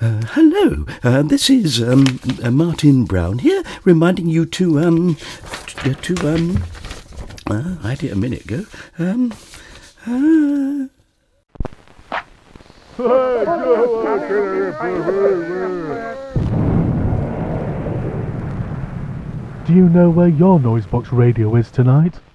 Hello, this is Martin Brown here, reminding you to I had it a minute ago. Do you know where your Noisebox radio is tonight?